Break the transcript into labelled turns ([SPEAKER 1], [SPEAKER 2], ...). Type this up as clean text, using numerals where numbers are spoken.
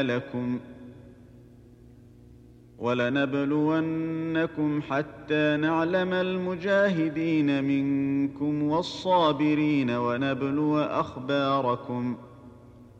[SPEAKER 1] لكم ولنبلونكم حتى نعلم المجاهدين منكم والصابرين ونبلو أخباركم